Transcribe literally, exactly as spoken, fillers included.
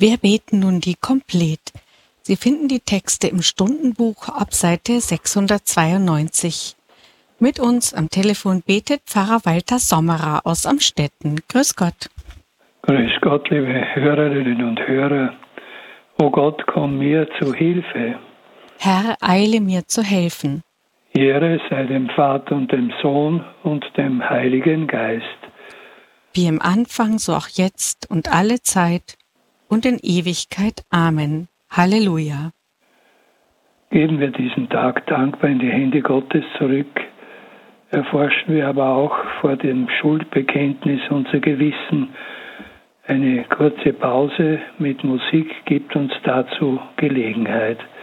Wir beten nun die Komplett. Sie finden die Texte im Stundenbuch ab Seite sechshundertzweiundneunzig. Mit uns am Telefon betet Pfarrer Walter Sommerer aus Amstetten. Grüß Gott. Grüß Gott, liebe Hörerinnen und Hörer. O Gott, komm mir zu Hilfe. Herr, eile mir zu helfen. Ehre sei dem Vater und dem Sohn und dem Heiligen Geist. Wie im Anfang, so auch jetzt und alle Zeit und in Ewigkeit. Amen. Halleluja. Geben wir diesen Tag dankbar in die Hände Gottes zurück. Erforschen wir aber auch vor dem Schuldbekenntnis unser Gewissen. Eine kurze Pause mit Musik gibt uns dazu Gelegenheit.